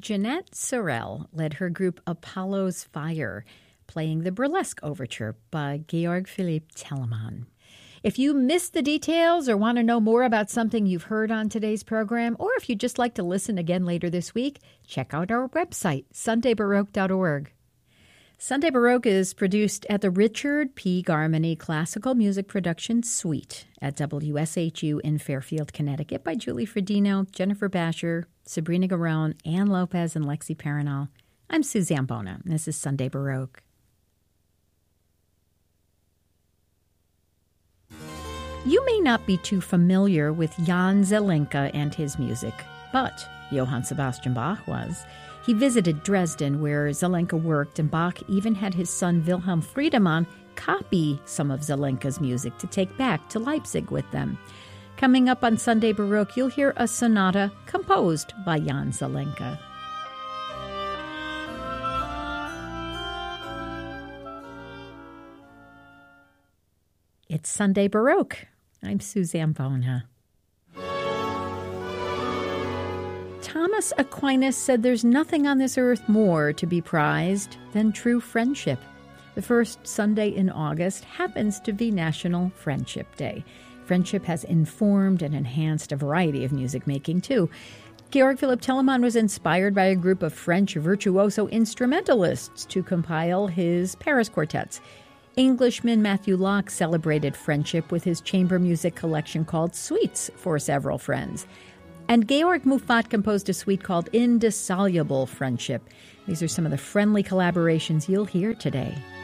Jeanette Sorel led her group Apollo's Fire, playing the Burlesque Overture by Georg Philipp Telemann. If you missed the details or want to know more about something you've heard on today's program, or if you'd just like to listen again later this week, check out our website, sundaybaroque.org. Sunday Baroque is produced at the Richard P. Garmany Classical Music Production Suite at WSHU in Fairfield, Connecticut by Julie Fredino, Jennifer Basher, Sabrina Garone, Ann Lopez, and Lexi Paranal. I'm Suzanne Bona, and this is Sunday Baroque. You may not be too familiar with Jan Zelenka and his music, but Johann Sebastian Bach was. He visited Dresden, where Zelenka worked, and Bach even had his son Wilhelm Friedemann copy some of Zelenka's music to take back to Leipzig with them. Coming up on Sunday Baroque, you'll hear a sonata composed by Jan Zelenka. It's Sunday Baroque. I'm Suzanne Bona. Thomas Aquinas said there's nothing on this earth more to be prized than true friendship. The first Sunday in August happens to be National Friendship Day. Friendship has informed and enhanced a variety of music making, too. Georg Philipp Telemann was inspired by a group of French virtuoso instrumentalists to compile his Paris quartets. Englishman Matthew Locke celebrated friendship with his chamber music collection called Suites for Several Friends. And Georg Muffat composed a suite called Indissoluble Friendship. These are some of the friendly collaborations you'll hear today.